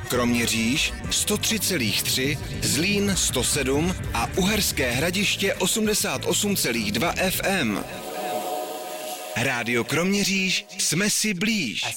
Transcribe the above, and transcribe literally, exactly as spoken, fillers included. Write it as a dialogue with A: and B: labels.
A: Kroměříž sto tři celá tři, Zlín sto sedm a Uherské Hradiště osmdesát osm celá dva F M. Rádio Kroměříž, jsme si blíž.